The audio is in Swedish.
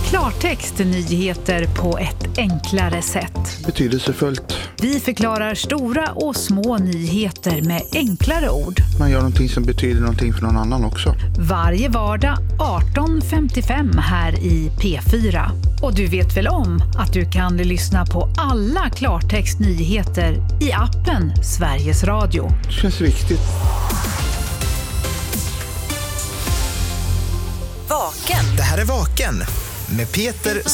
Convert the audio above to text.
Klartext nyheter på ett enklare sätt. Betydelsefullt. Vi förklarar stora och små nyheter med enklare ord. Man gör någonting som betyder någonting för någon annan också. Varje vardag 18:55 här i P4. Och du vet väl om att du kan lyssna på alla Klartext nyheter i appen Sveriges Radio. Det känns viktigt. Vaken. Det här är Vaken med Peter